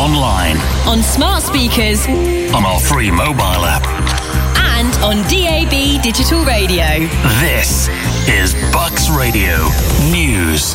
online, on smart speakers, on our free mobile app, and on DAB digital radio. This is Bucks Radio News.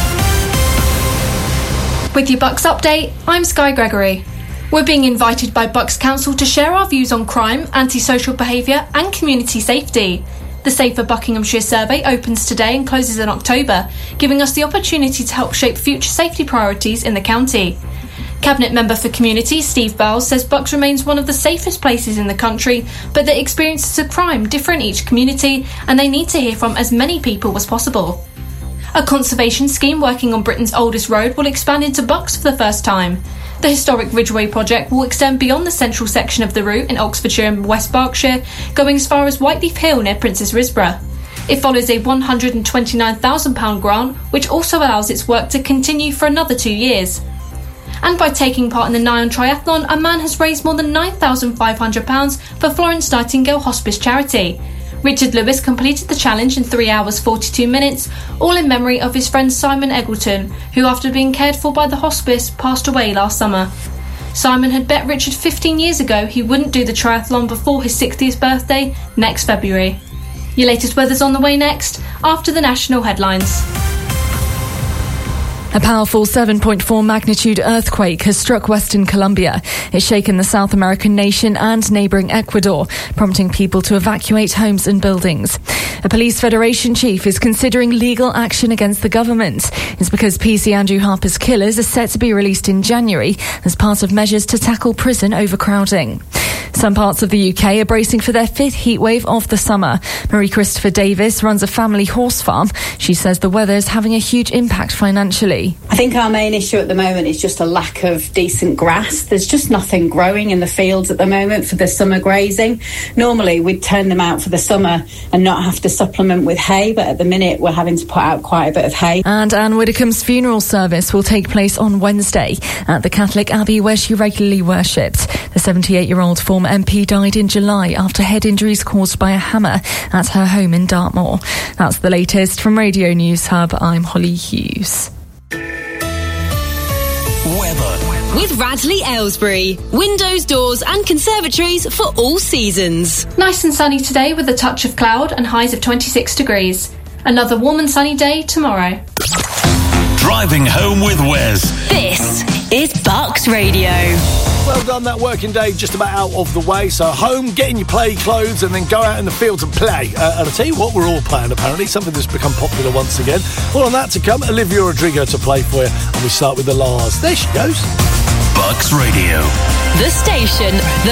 With your Bucks update, I'm Sky Gregory. We're being invited by Bucks Council to share our views on crime, antisocial behaviour and community safety. The Safer Buckinghamshire survey opens today and closes in October, giving us the opportunity to help shape future safety priorities in the county. Cabinet Member for Community Steve Bowles says Bucks remains one of the safest places in the country, but the experiences of crime differ in each community and they need to hear from as many people as possible. A conservation scheme working on Britain's oldest road will expand into Bucks for the first time. The historic Ridgeway project will extend beyond the central section of the route in Oxfordshire and West Berkshire, going as far as Whiteleaf Hill near Princess Risborough. It follows a £129,000 grant, which also allows its work to continue for another 2 years. And by taking part in the Nyon Triathlon, a man has raised more than £9,500 for Florence Nightingale Hospice charity. Richard Lewis completed the challenge in 3 hours 42 minutes, all in memory of his friend Simon Eggleton, who after being cared for by the hospice passed away last summer. Simon had bet Richard 15 years ago he wouldn't do the triathlon before his 60th birthday next February. Your latest weather's on the way next, after the national headlines. A powerful 7.4 magnitude earthquake has struck Western Colombia. It's shaken the South American nation and neighbouring Ecuador, prompting people to evacuate homes and buildings. A police federation chief is considering legal action against the government. It's because PC Andrew Harper's killers are set to be released in January as part of measures to tackle prison overcrowding. Some parts of the UK are bracing for their fifth heatwave of the summer. Marie Christopher Davis runs a family horse farm. She says the weather is having a huge impact financially. I think our main issue at the moment is just a lack of decent grass. There's just nothing growing in the fields at the moment for the summer grazing. Normally we'd turn them out for the summer and not have to supplement with hay, but at the minute we're having to put out quite a bit of hay. And Anne Widdecombe's funeral service will take place on Wednesday at the Catholic Abbey where she regularly worshipped. The 78-year-old former MP died in July after head injuries caused by a hammer at her home in Dartmoor. That's the latest from Radio News Hub. I'm Holly Hughes. Weather. With Radley Aylesbury. Windows, doors and conservatories for all seasons. Nice and sunny today with a touch of cloud and highs of 26 degrees. Another warm and sunny day tomorrow. Driving home with Wes. This is Bucks Radio. Well done, that working day just about out of the way. So home, get in your play clothes and then go out in the fields and play. And I'll tell you what, we're all playing apparently, something that's become popular once again. All on that to come, Olivia Rodrigo to play for you. And we start with the Lars. There she goes. Bucks Radio. The station